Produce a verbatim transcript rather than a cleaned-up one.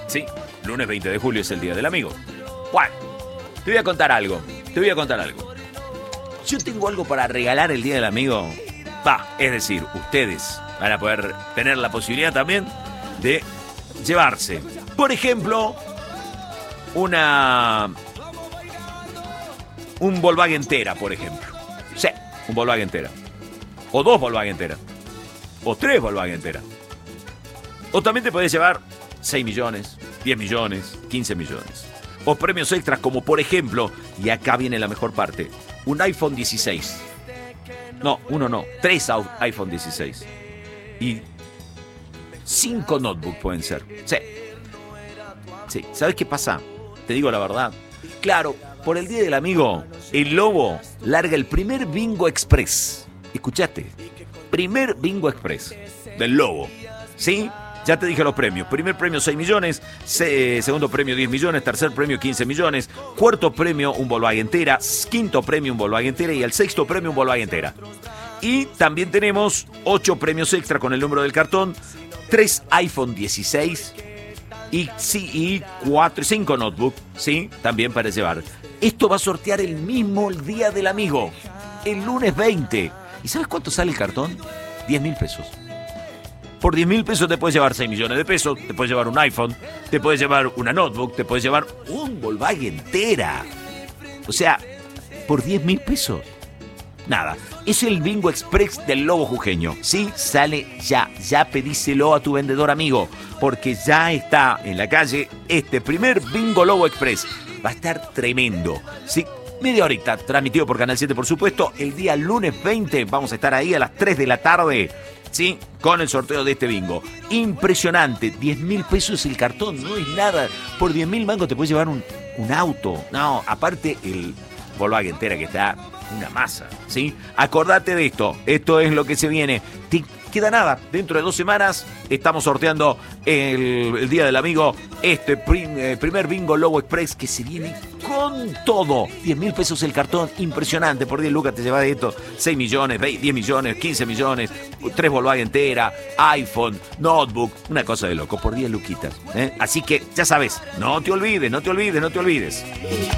Sí, lunes veinte de julio es el Día del Amigo. Bueno, te voy a contar algo. Te voy a contar algo. Yo tengo algo para regalar el Día del Amigo. Va, es decir, ustedes van a poder tener la posibilidad también de llevarse, por ejemplo, una... un Volkswagen Tera, por ejemplo. Sí, un Volkswagen Tera. O dos Volkswagen Tera. O tres Volkswagen Tera. O también te podés llevar seis millones, diez millones, quince millones. O premios extras como, por ejemplo, y acá viene la mejor parte, un iPhone dieciséis. No, uno no, tres iPhone dieciséis. Y cinco notebooks pueden ser. Sí. Sí, ¿sabes qué pasa? Te digo la verdad. Claro, por el Día del Amigo, el Lobo larga el primer Bingo Express. ¿Escuchaste? Primer Bingo Express del Lobo. ¿Sí? Ya te dije los premios. Primer premio seis millones, se, segundo premio diez millones, tercer premio quince millones, cuarto premio un Volkswagen Tera, quinto premio un Volkswagen Tera y el sexto premio un Volkswagen Tera. Y también tenemos ocho premios extra con el número del cartón, tres iPhone dieciséis y, sí, y cuatro, cinco notebooks, ¿sí? También para llevar. Esto va a sortear el mismo Día del Amigo, el lunes veinte. ¿Y sabes cuánto sale el cartón? diez mil pesos. Por diez mil pesos te puedes llevar seis millones de pesos, te puedes llevar un iPhone, te puedes llevar una notebook, te puedes llevar un Volkswagen Tera. O sea, por diez mil pesos. Nada, es el Bingo Express del Lobo Jujeño. Sí, sale ya, ya pedíselo a tu vendedor amigo, porque ya está en la calle este primer Bingo Lobo Express. Va a estar tremendo, sí. Media horita, transmitido por Canal siete, por supuesto. El día lunes veinte vamos a estar ahí a las tres de la tarde, ¿sí? Con el sorteo de este bingo. Impresionante, diez mil pesos el cartón, no es nada. Por diez mil mangos te puedes llevar un, un auto. No, aparte el Volkswagen Tera que está una masa, ¿sí? Acordate de esto, esto es lo que se viene. Te queda nada, dentro de dos semanas estamos sorteando el, el Día del Amigo, este prim, eh, primer Bingo Lobo Express que se viene con todo. diez mil pesos el cartón, impresionante. Por diez lucas te llevas de esto seis millones, diez millones, quince millones, tres Volkswagen Tera, iPhone, notebook, una cosa de loco, por diez luquitas, ¿eh? Así que ya sabes, no te olvides, no te olvides, no te olvides.